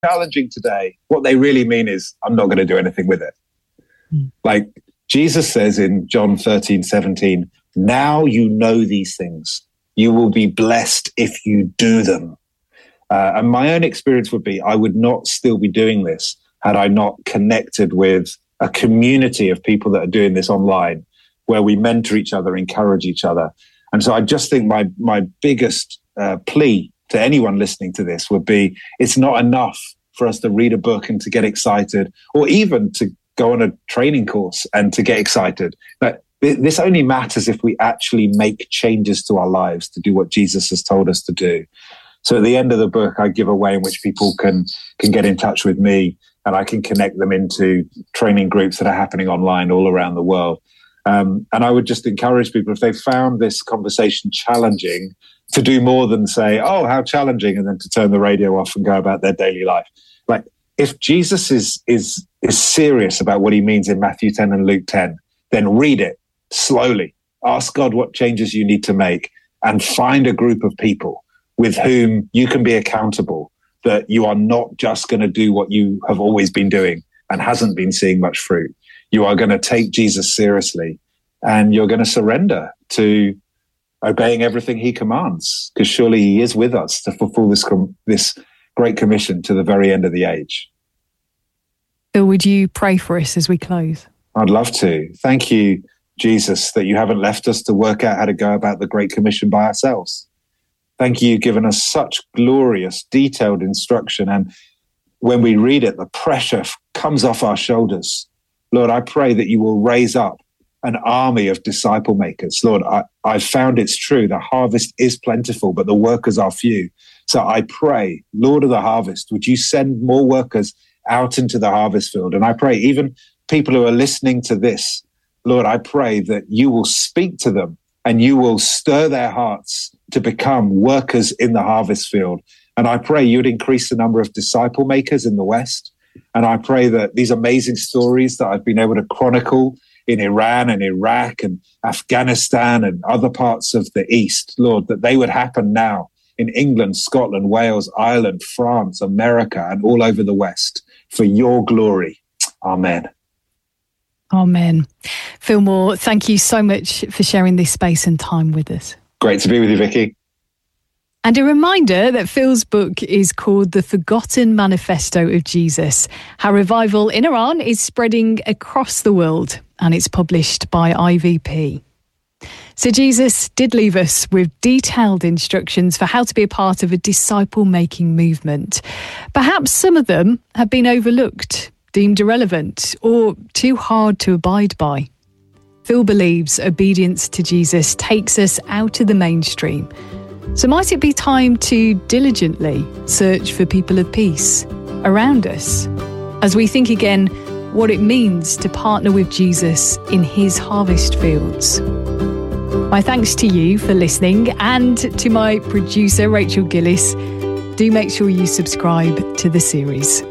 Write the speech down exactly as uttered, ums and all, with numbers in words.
challenging today, what they really mean is, I'm not going to do anything with it. Mm. Like Jesus says in John thirteen seventeen, now you know these things. You will be blessed if you do them. Uh, and my own experience would be, I would not still be doing this had I not connected with a community of people that are doing this online, where we mentor each other, encourage each other. And so I just think my my biggest uh, plea to anyone listening to this would be, it's not enough for us to read a book and to get excited, or even to go on a training course and to get excited. But this only matters if we actually make changes to our lives to do what Jesus has told us to do. So at the end of the book, I give a way in which people can can get in touch with me, and I can connect them into training groups that are happening online all around the world. Um, and I would just encourage people, if they found this conversation challenging, to do more than say, oh, how challenging, and then to turn the radio off and go about their daily life. Like, if Jesus is is is serious about what he means in Matthew ten and Luke ten, then read it slowly. Ask God what changes you need to make, and find a group of people with whom you can be accountable, that you are not just going to do what you have always been doing and hasn't been seeing much fruit. You are going to take Jesus seriously, and you're going to surrender to obeying everything he commands, because surely he is with us to fulfill this, com- this great commission to the very end of the age. Phil, would you pray for us as we close? I'd love to. Thank you, Jesus, that you haven't left us to work out how to go about the Great Commission by ourselves. Thank you, you've given us such glorious, detailed instruction. And when we read it, the pressure comes off our shoulders. Lord, I pray that you will raise up an army of disciple makers. Lord, I, I've found it's true. The harvest is plentiful, but the workers are few. So I pray, Lord of the harvest, would you send more workers out into the harvest field? And I pray even people who are listening to this, Lord, I pray that you will speak to them and you will stir their hearts to become workers in the harvest field. And I pray you would increase the number of disciple makers in the West. And I pray that these amazing stories that I've been able to chronicle in Iran and Iraq and Afghanistan and other parts of the East, Lord, that they would happen now in England, Scotland, Wales, Ireland, France, America, and all over the West for your glory. Amen. Amen. Phil Moore, thank you so much for sharing this space and time with us. Great to be with you, Vicky. And a reminder that Phil's book is called The Forgotten Manifesto of Jesus, How Revival in Iran is Spreading Across the World, and it's published by I V P. So Jesus did leave us with detailed instructions for how to be a part of a disciple-making movement. Perhaps some of them have been overlooked, deemed irrelevant, or too hard to abide by. Phil believes obedience to Jesus takes us out of the mainstream. So might it be time to diligently search for people of peace around us as we think again what it means to partner with Jesus in his harvest fields? My thanks to you for listening, and to my producer, Rachel Gillis. Do make sure you subscribe to the series.